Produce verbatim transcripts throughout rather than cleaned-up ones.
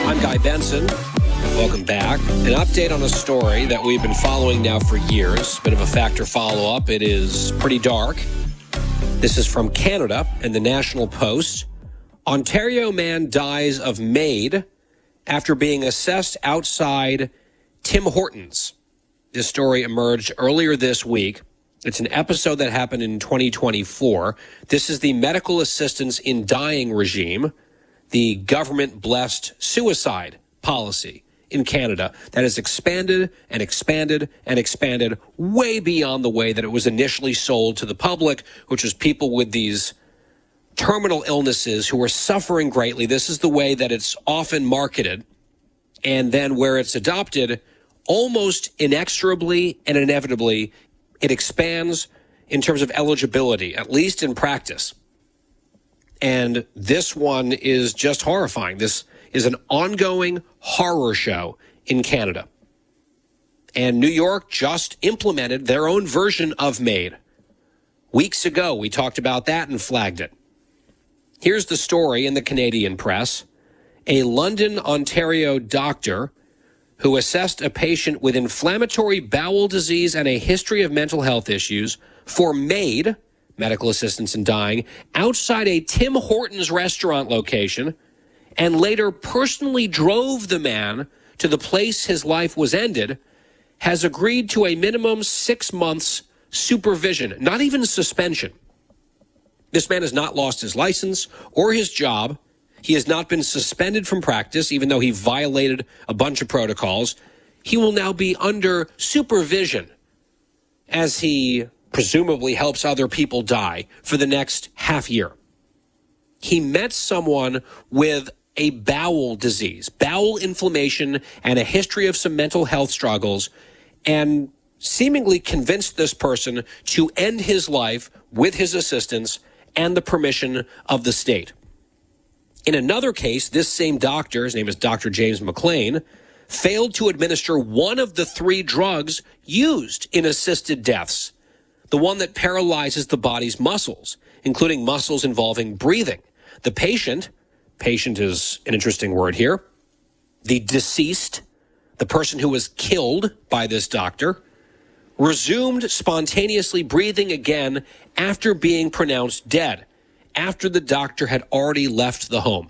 I'm Guy Benson. Welcome back. An update on a story that we've been following now for years. Bit of a factor follow-up. It is pretty dark. This is from Canada and the National Post. Ontario man dies of MAID after being assessed outside Tim Hortons. This story emerged earlier this week. It's an episode that happened in twenty twenty-four. This is the medical assistance in dying regime, the government-blessed suicide policy in Canada that has expanded and expanded and expanded way beyond the way that it was initially sold to the public, which was people with these terminal illnesses who are suffering greatly. This is the way that it's often marketed. And then where it's adopted, almost inexorably and inevitably, it expands in terms of eligibility, at least in practice. And this one is just horrifying. This is an ongoing horror show in Canada. And New York just implemented their own version of MAID. Weeks ago, we talked about that and flagged it. Here's the story in the Canadian press. A London, Ontario doctor who assessed a patient with inflammatory bowel disease and a history of mental health issues for MAID, medical assistance in dying, outside a Tim Hortons restaurant location, and later personally drove the man to the place his life was ended, has agreed to a minimum six months supervision, not even suspension. This man has not lost his license or his job. He has not been suspended from practice, even though he violated a bunch of protocols. He will now be under supervision as he presumably helps other people die for the next half year. He met someone with a bowel disease, bowel inflammation, and a history of some mental health struggles, and seemingly convinced this person to end his life with his assistance and the permission of the state. In another case, this same doctor, his name is Doctor James McLean, failed to administer one of the three drugs used in assisted deaths, the one that paralyzes the body's muscles, including muscles involving breathing. The patient, patient is an interesting word here, the deceased, the person who was killed by this doctor, resumed spontaneously breathing again after being pronounced dead, after the doctor had already left the home.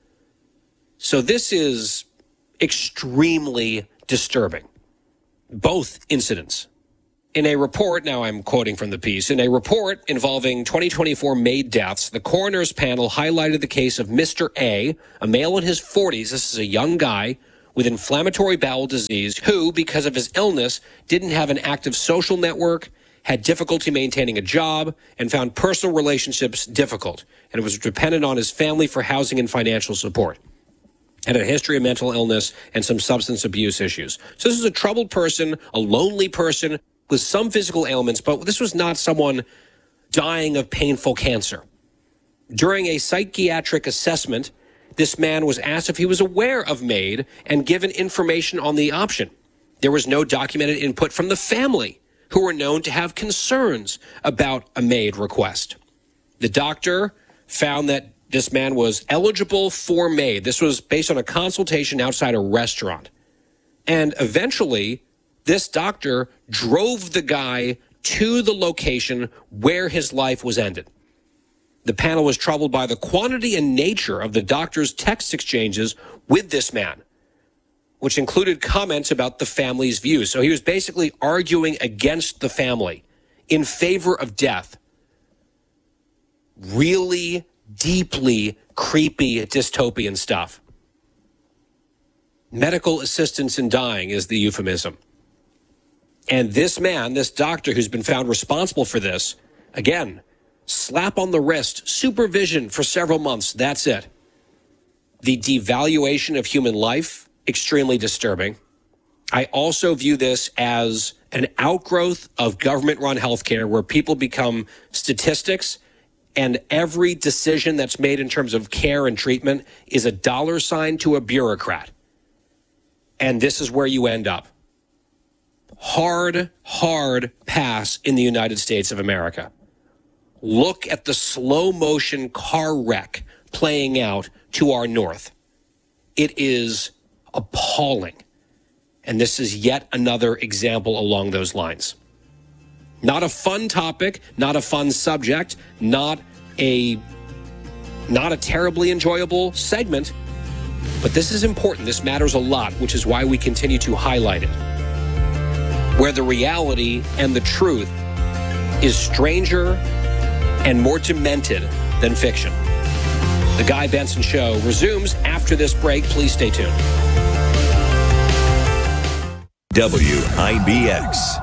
So this is extremely disturbing, both incidents. In a report, now I'm quoting from the piece, in a report involving twenty twenty-four MAID deaths, the coroner's panel highlighted the case of Mister A, a male in his forties. This is a young guy with inflammatory bowel disease who, because of his illness, didn't have an active social network, had difficulty maintaining a job, and found personal relationships difficult, and was dependent on his family for housing and financial support. Had a history of mental illness and some substance abuse issues. So this is a troubled person, a lonely person with some physical ailments, but this was not someone dying of painful cancer. During a psychiatric assessment, this man was asked if he was aware of MAID and given information on the option. There was no documented input from the family, who were known to have concerns about a MAID request. The doctor found that this man was eligible for MAID. This was based on a consultation outside a restaurant. And eventually, this doctor drove the guy to the location where his life was ended. The panel was troubled by the quantity and nature of the doctor's text exchanges with this man, which included comments about the family's views. So he was basically arguing against the family in favor of death. Really deeply creepy dystopian stuff. Medical assistance in dying is the euphemism. And this man, this doctor who's been found responsible for this, again, slap on the wrist, supervision for several months, that's it. The devaluation of human life, extremely disturbing. I also view this as an outgrowth of government-run healthcare where people become statistics and every decision that's made in terms of care and treatment is a dollar sign to a bureaucrat. And this is where you end up. Hard, hard pass in the United States of America. Look at the slow motion car wreck playing out to our north. It is appalling. And this is yet another example along those lines. Not a fun topic, not a fun subject, not a not a terribly enjoyable segment, but this is important. This matters a lot, which is why we continue to highlight it. Where the reality and the truth is stranger and more demented than fiction. The Guy Benson Show resumes after this break. Please stay tuned. W I B X.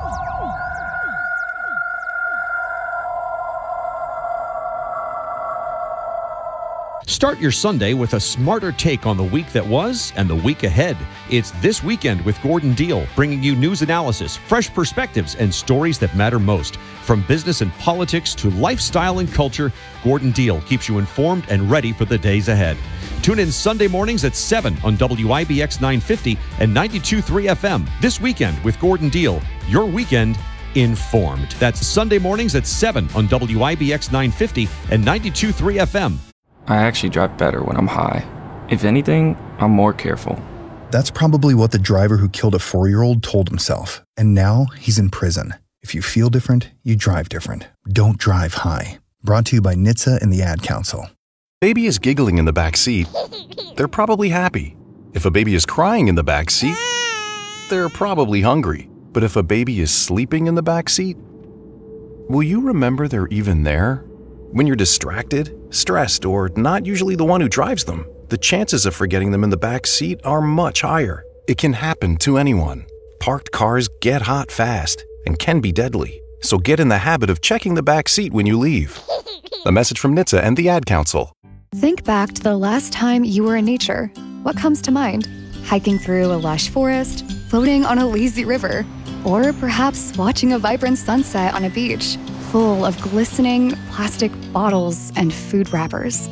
Start your Sunday with a smarter take on the week that was and the week ahead. It's This Weekend with Gordon Deal, bringing you news analysis, fresh perspectives, and stories that matter most. From business and politics to lifestyle and culture, Gordon Deal keeps you informed and ready for the days ahead. Tune in Sunday mornings at seven on W I B X nine fifty and ninety-two point three F M. This Weekend with Gordon Deal, your weekend informed. That's Sunday mornings at seven on W I B X nine fifty and ninety-two point three F M. I actually drive better when I'm high. If anything, I'm more careful. That's probably what the driver who killed a four-year-old told himself. And now he's in prison. If you feel different, you drive different. Don't drive high. Brought to you by N H T S A and the Ad Council. Baby is giggling in the back seat. They're probably happy. If a baby is crying in the back seat, they're probably hungry. But if a baby is sleeping in the back seat, will you remember they're even there? When you're distracted, stressed, or not usually the one who drives them, the chances of forgetting them in the back seat are much higher. It can happen to anyone. Parked cars get hot fast and can be deadly. So get in the habit of checking the back seat when you leave. A message from N H T S A and the Ad Council. Think back to the last time you were in nature. What comes to mind? Hiking through a lush forest, floating on a lazy river, or perhaps watching a vibrant sunset on a beach full of glistening plastic bottles and food wrappers.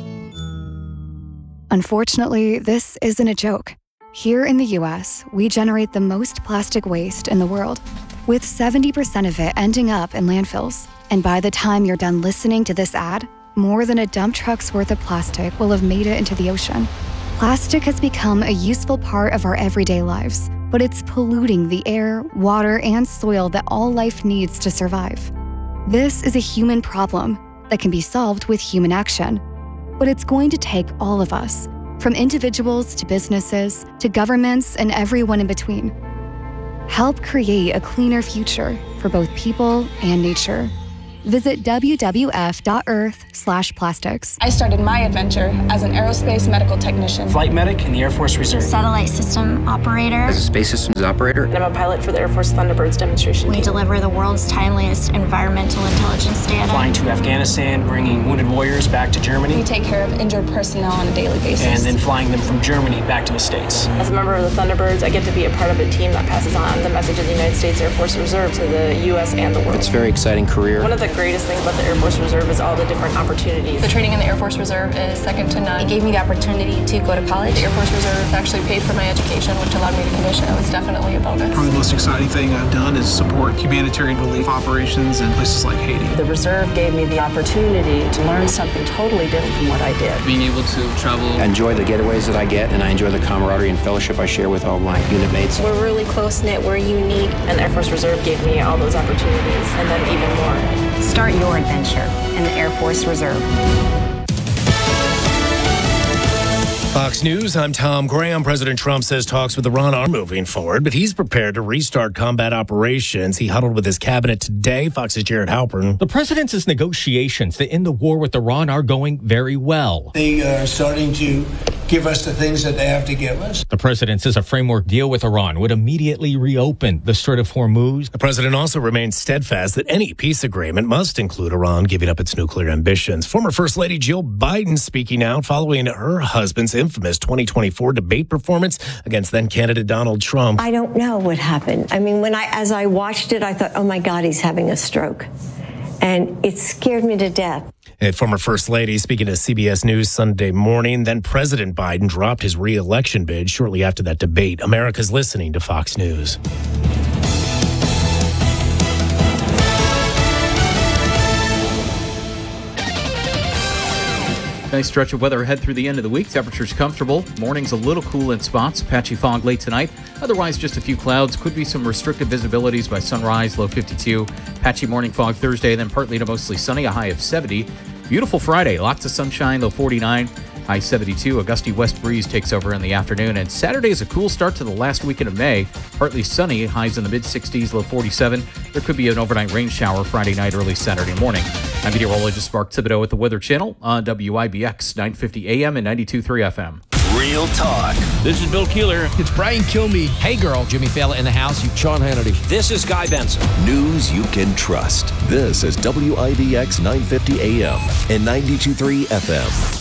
Unfortunately, this isn't a joke. Here in the U S, we generate the most plastic waste in the world, with seventy percent of it ending up in landfills. And by the time you're done listening to this ad, more than a dump truck's worth of plastic will have made it into the ocean. Plastic has become a useful part of our everyday lives, but it's polluting the air, water, and soil that all life needs to survive. This is a human problem that can be solved with human action. But it's going to take all of us, from individuals to businesses to governments and everyone in between. Help create a cleaner future for both people and nature. Visit w w f dot earth slash plastics. I started my adventure as an aerospace medical technician. Flight medic in the Air Force Reserve. Satellite system operator. As a space systems operator. And I'm a pilot for the Air Force Thunderbirds demonstration We team. deliver the world's timeliest environmental intelligence data. Flying to Afghanistan, bringing wounded warriors back to Germany. We take care of injured personnel on a daily basis. And then flying them from Germany back to the States. As a member of the Thunderbirds, I get to be a part of a team that passes on the message of the United States Air Force Reserve to the U S and the world. It's a very exciting career. One of the greatest things about the Air Force Reserve is all the different opportunities. The training in the Air Force Reserve is second to none. It gave me the opportunity to go to college. The Air Force Reserve actually paid for my education, which allowed me to commission. It was definitely a bonus. Probably the most exciting thing I've done is support humanitarian relief operations in places like Haiti. The Reserve gave me the opportunity to learn something totally different from what I did. Being able to travel. I enjoy the getaways that I get, and I enjoy the camaraderie and fellowship I share with all my unit mates. We're really close-knit, we're unique, and the Air Force Reserve gave me all those opportunities, and then even more. Start your adventure in the Air Force Reserve. Fox News, I'm Tom Graham. President Trump says talks with Iran are moving forward, but he's prepared to restart combat operations. He huddled with his cabinet today. Fox's Jared Halpern. The president's negotiations to end the war with Iran are going very well. They are starting to give us the things that they have to give us. The president says a framework deal with Iran would immediately reopen the Strait of Hormuz. The president also remains steadfast that any peace agreement must include Iran giving up its nuclear ambitions. Former First Lady Jill Biden speaking out following her husband's infamous twenty twenty-four debate performance against then-candidate Donald Trump. I don't know what happened. I mean, when I, as I watched it, I thought, oh my God, he's having a stroke. And it scared me to death. A former First Lady speaking to C B S News Sunday morning. Then President Biden dropped his re-election bid shortly after that debate. America's listening to Fox News. Nice stretch of weather ahead through the end of the week. Temperatures comfortable. Mornings a little cool in spots. Patchy fog late tonight. Otherwise, just a few clouds. Could be some restricted visibilities by sunrise. Low fifty-two. Patchy morning fog Thursday, then partly to mostly sunny. A high of seventy. Beautiful Friday. Lots of sunshine. Low forty-nine. High seventy-two. A gusty west breeze takes over in the afternoon. And Saturday is a cool start to the last weekend of May. Partly sunny. Highs in the mid-sixties. Low forty-seven. There could be an overnight rain shower Friday night, early Saturday morning. I'm meteorologist Mark Thibodeau with the Weather Channel on W I B X nine fifty A M and ninety-two point three F M. Real talk. This is Bill Keeler. It's Brian Kilmeade. Hey, girl. Jimmy Fallon in the house. You, Sean Hannity. This is Guy Benson. News you can trust. This is W I B X nine fifty A M and ninety-two point three F M.